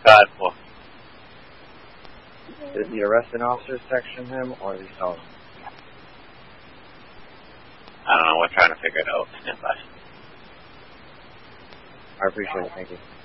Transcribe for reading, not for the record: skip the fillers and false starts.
God, well, Did the arresting officer section him, or did he tell him? I don't know. We're trying to figure it out. Stand by. I appreciate it. Thank you.